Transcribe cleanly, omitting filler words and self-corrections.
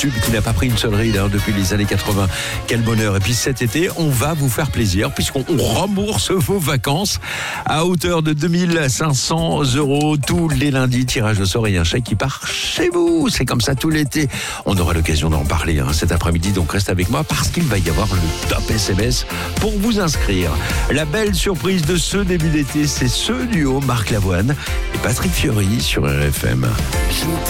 Tube qui n'a pas pris une seule ride depuis les années 80. Quel bonheur. Et puis cet été, on va vous faire plaisir puisqu'on rembourse vos vacances à hauteur de 2500 € tous les lundis. Tirage au sort et un chèque qui part chez vous. C'est comme ça tout l'été. On aura l'occasion d'en parler cet après-midi, donc reste avec moi parce qu'il va y avoir le top SMS pour vous inscrire. La belle surprise de ce début d'été, c'est ce duo Marc Lavoine et Patrick Fiori sur RFM.